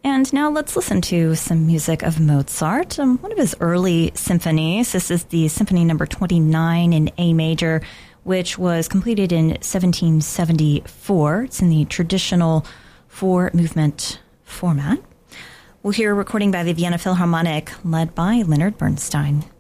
And now let's listen to some music of Mozart, one of his early symphonies. This is the Symphony Number 29 in A major, which was completed in 1774. It's in the traditional four-movement format. We'll hear a recording by the Vienna Philharmonic, led by Leonard Bernstein.